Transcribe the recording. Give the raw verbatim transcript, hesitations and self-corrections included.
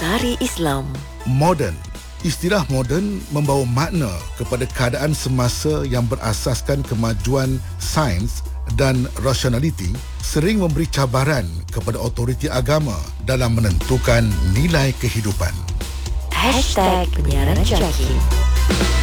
Sari Islam. Moden. Istilah moden membawa makna kepada keadaan semasa yang berasaskan kemajuan sains dan rasionaliti, sering memberi cabaran kepada autoriti agama dalam menentukan nilai kehidupan. Hashtag Penyiaran Jaki.